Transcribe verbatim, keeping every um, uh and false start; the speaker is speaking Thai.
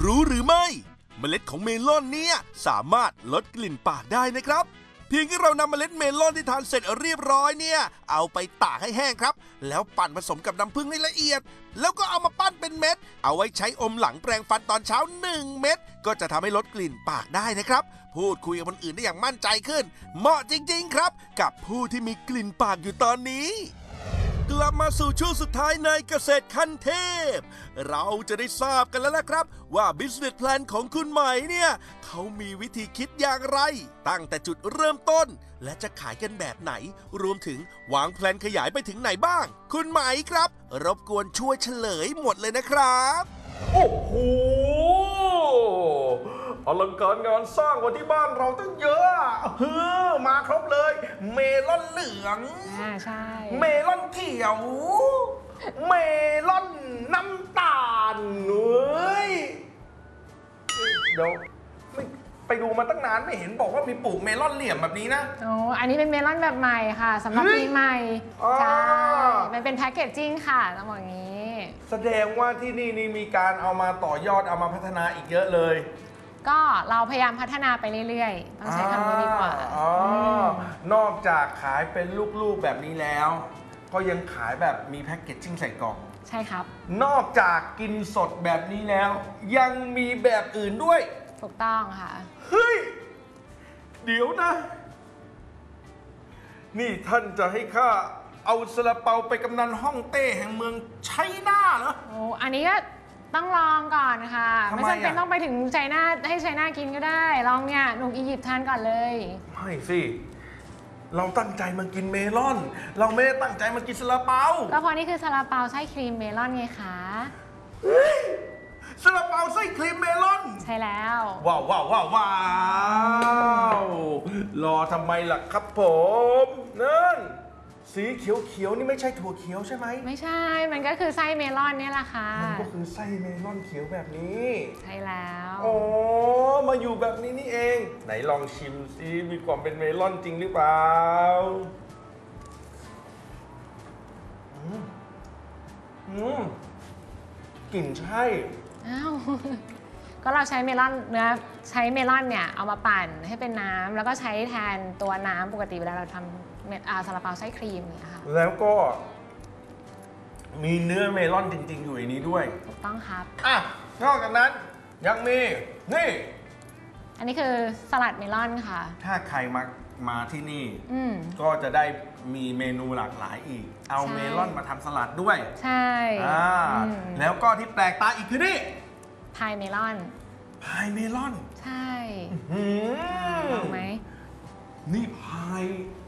รู้หรือไม่เมล็ดของเมลอนเนี่ยสามารถลดกลิ่นปากได้นะครับเพียงแค่เรานำเมล็ดเมลอนที่ทานเสร็จเรียบร้อยเนี่ยเอาไปตากให้แห้งครับแล้วปั่นผสมกับน้ำผึ้งให้ละเอียดแล้วก็เอามาปั้นเป็นเม็ดเอาไว้ใช้อมหลังแปรงฟันตอนเช้าหนึ่งเม็ดก็จะทำให้ลดกลิ่นปากได้นะครับพูดคุยกับคนอื่นได้อย่างมั่นใจขึ้นเหมาะจริงๆครับกับผู้ที่มีกลิ่นปากอยู่ตอนนี้กลับมาสู่ช่วงสุดท้ายในเกษตรขั้นเทพเราจะได้ทราบกันแล้วนะครับว่า Business Plan ของคุณไหมเนี่ยเขามีวิธีคิดอย่างไรตั้งแต่จุดเริ่มต้นและจะขายกันแบบไหนรวมถึงวางแผนขยายไปถึงไหนบ้างคุณไหมครับรบกวนช่วยเฉลยหมดเลยนะครับโอ้โหอลังการงานสร้างกว่าที่บ้านเราตั้งเยอะเฮ้อมาครบเลยเมลอนเหลืองอ่าใช่เมลอนเขียวเมลอนน้ำตาลเฮ้ยเดี๋ยวไม่ไปดูมาตั้งนานไม่เห็นบอกว่ามีปลูกเมลอนเหลี่ยมแบบนี้นะโอ้อันนี้เป็นเมลอนแบบใหม่ค่ะสำหรับปีใหม่ใช่มันเป็นแพ็กเกจจิ้งค่ะต้องบอกอย่างนี้แสดงว่าที่นี่นี่มีการเอามาต่อยอดเอามาพัฒนาอีกเยอะเลยก็เราพยายามพัฒนาไปเรื่อยๆต้องใช้คำนี้ดีกว่าอ๋อนอกจากขายเป็นลูกๆแบบนี้แล้วก็ยังขายแบบมีแพ็กเกจจิ้งใส่กล่องใช่ครับนอกจากกินสดแบบนี้แล้วยังมีแบบอื่นด้วยถูกต้องค่ะเฮ้ยเดี๋ยวนะนี่ท่านจะให้ข้าเอาซาลาเปาไปกำนันฮ่องเต้แห่งเมืองไชน่าเหรอโอ้อันนี้ก็ต้องลองก่อนค่ะไม่จำเป็นต้องไปถึงไชน่าให้ไชน่ากินก็ได้ลองเนี่ยหนุ่มอียิปต์ทานก่อนเลยไม่สิเราตั้งใจมากินเมลอนเราไม่ได้ตั้งใจมากินซาลาเปาก็เพราะนี่คือซาลาเปาไส้ครีมเมลอนไงคะซาลาเปาไส้ครีมเมลอนใช่แล้วว้าวว้าวว้าวว้าวรอทำไมล่ะครับผมนั่นสีเขียวๆนี่ไม่ใช่ถั่วเขียวใช่ไหมไม่ใช่มันก็คือไส้เมลอนนี่แหละค่ะมันก็คือไส้เมลอนเขียวแบบนี้ใช่แล้วโอ้มาอยู่แบบนี้นี่เองไหนลองชิมซิมีความเป็นเมลอนจริงหรือเปล่าอืมอืมกลิ่นใช่อ้าวก็เราใช้เมลอนเนื้อใช้เมลอนเนี่ยเอามาปั่นให้เป็นน้ำแล้วก็ใช้แทนตัวน้ำปกติเวลาเราทำซาลาเปาไส้ครีมเนี่ยค่ะแล้วก็มีเนื้อเมลอนจริงๆอยู่ในนี้ด้วยถูกต้องครับอ่ะนอกจากนั้นยังมีนี่อันนี้คือสลัดเมลอนค่ะถ้าใครมามาที่นี่ก็จะได้มีเมนูหลากหลายอีกเอาเมลอนมาทำสลัดด้วยใช่อ่าแล้วก็ที่แปลกตาอีกคือนี่พายเมลอนพายเมลอนใช่ลองไหมนี่พาย